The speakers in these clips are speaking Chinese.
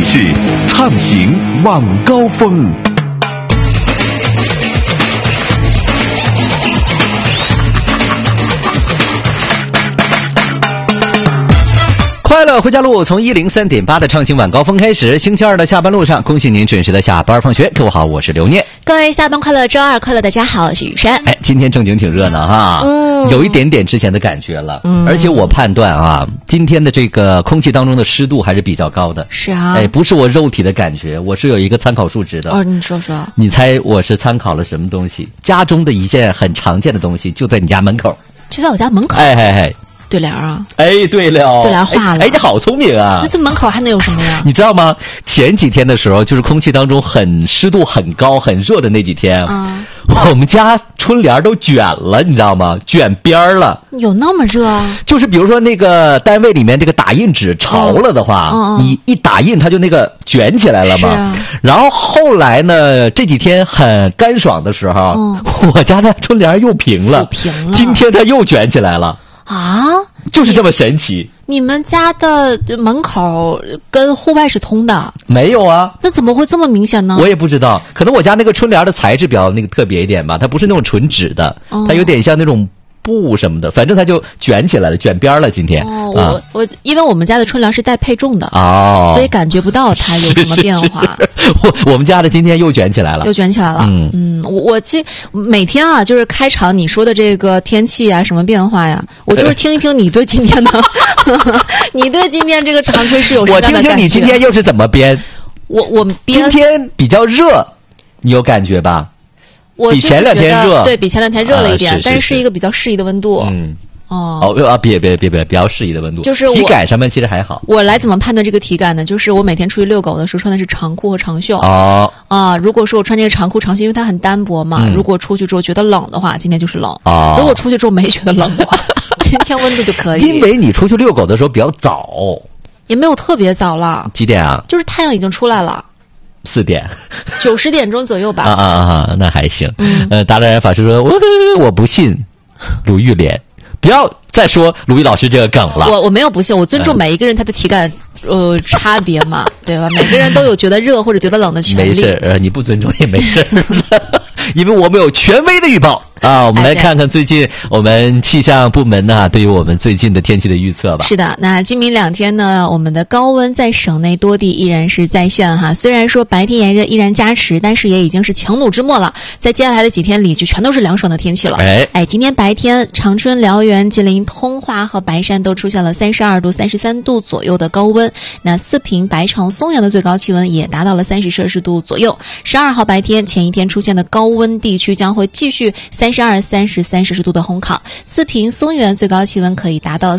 是畅行晚高峰。快乐回家路从103.8的畅行晚高峰开始，星期二的下班路上，恭喜您准时的下班放学。各位好，我是刘念。 各位下班快乐，周二快乐，大家好，我是雨山。 今天正经挺热闹哈，有一点点之前的感觉了，而且我判断啊，今天的这个空气当中的湿度还是比较高的。 是啊， 不是我肉体的感觉，我是有一个参考数值的。 你说说， 你猜我是参考了什么东西？家中的一件很常见的东西，就在你家门口。 就在我家门口？对联啊！ 对了， 对联画了。 你好聪明啊！ 那这门口还能有什么呀？ 你知道吗？前几天的时候，就是空气当中湿度很高、很热的那几天，我们家春联都卷了，你知道吗？卷边了。 有那么热啊？ 就是比如说那个单位里面这个打印纸潮了的话，你一打印它就那个卷起来了嘛。 是啊。 然后后来呢，这几天很干爽的时候，我家的春联又平了。今天它又卷起来了。 啊， 就是这么神奇。 你们家的门口跟户外是通的？ 没有啊。 那怎么会这么明显呢？ 我也不知道，可能我家那个春联的材质比较特别一点吧，它不是那种纯纸的，它有点像那种布什么的，反正它就卷起来了，卷边了。今天我因为我们家的春联是带配重的所以感觉不到它有什么变化。 我们家的今天又卷起来了， 我其实每天啊，就是开场你说的这个天气啊，什么变化呀，我就是听一听你对今天的，你对今天这个长春是有什么样的感觉？ 我听听你今天又是怎么编？ 我编今天比较热，你有感觉吧？ 我比前两天热， 对比前两天热了一点，但是一个比较适宜的温度。 别比较适宜的温度， 就是体感上面其实还好。 我来怎么判断这个体感呢？就是我每天出去遛狗的时候穿的是长裤和长袖。如果说我穿这个长裤长袖，因为它很单薄嘛，如果出去之后觉得冷的话，今天就是冷。如果出去之后没觉得冷的话，今天温度就可以。 因为你出去遛狗的时候比较早， 也没有特别早了。 几点啊？ 就是太阳已经出来了。 4点 ，9、10点钟左右吧。 那还行。达人法师说，我不信鲁豫脸。不要再说鲁豫老师这个梗了。 我没有不信，我尊重每一个人他的体感差别嘛，对吧？每个人都有觉得热或者觉得冷的权利。 没事，你不尊重也没事，因为我们有权威的预报啊。我们来看看最近我们气象部门呢对于我们最近的天气的预测吧。 是的，那今明2天呢，我们的高温在省内多地依然是再现哈。虽然说白天炎热依然加持，但是也已经是强弩之末了。在接下来的几天里，就全都是凉爽的天气了。今天白天，长春、辽源、吉林、通化和白山都出现了32度、33度左右的高温。那四平、白城、松原的最高气温也达到了30摄氏度左右。12号白天，前一天出现的高温地区将会继续32、33摄氏度的烘烤。四平、松原最高气温可以达到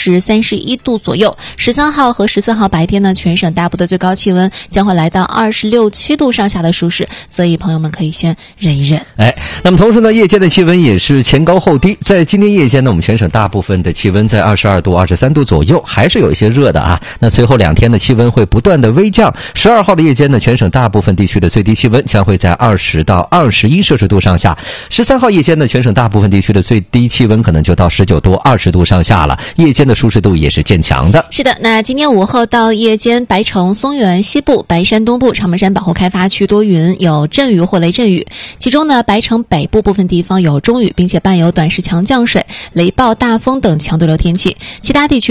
30、31度左右。13号和14号白天呢，全省大部的最高气温将会来到26、7度上下的舒适，所以朋友们可以先忍一忍。 那么同时呢，夜间的气温也是前高后低。在今天夜间呢，我们全省大部分的气温在22度、23度左右，还是有一些热的啊。那随后2天的气温会不断的微降。12号的夜间呢，全省大部分地区的最低气温将会在20到21摄氏度上下。13号夜间呢，全省大部分地区的最低气温可能就到19度、20度上下了，夜间的舒适度也是渐强的。 是的，那今天午后到夜间，白城、松原西部、白山东部、长门山保护开发区多云，有阵雨或雷阵雨。其中呢，白城北部部分地方有中雨，并且伴有短时强降水、雷暴、大风等强对流天气。其他地区